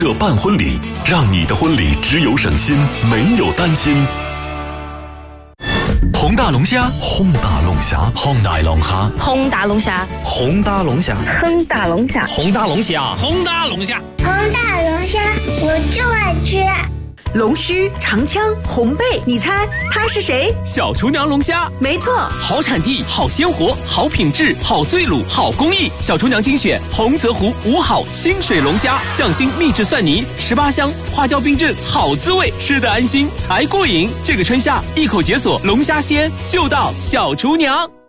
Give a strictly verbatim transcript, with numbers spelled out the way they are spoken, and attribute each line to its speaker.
Speaker 1: 乐办婚礼，让你的婚礼只有省心，没有担心。宏大龙虾，宏大龙虾，宏大龙虾，
Speaker 2: 宏大龙虾，
Speaker 3: 宏大龙虾，
Speaker 4: 宏大龙虾，
Speaker 3: 宏大龙虾，
Speaker 5: 宏大龙虾，
Speaker 6: 宏大龙虾，我就爱吃。
Speaker 2: 龙须、长枪、红背，你猜他是谁？
Speaker 5: 小厨娘龙虾，
Speaker 2: 没错，
Speaker 5: 好产地，好鲜活，好品质，好醉卤，好工艺。小厨娘精选洪泽湖五好清水龙虾，匠心秘制蒜泥，十八香，花雕冰镇，好滋味，吃得安心才过瘾。这个春夏，一口解锁龙虾鲜，就到小厨娘。